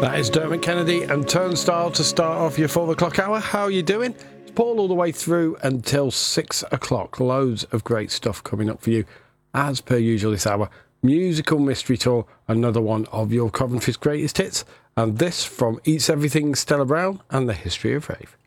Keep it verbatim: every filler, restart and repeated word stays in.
That is Dermot Kennedy and Turnstile to start off your four o'clock hour. How are you doing? It's Paul all the way through until six o'clock. Loads of great stuff coming up for you. As per usual this hour, Musical Mystery Tour, another one of your Coventry's greatest hits. And this from Eats Everything, Stella Brown and the History of Rave.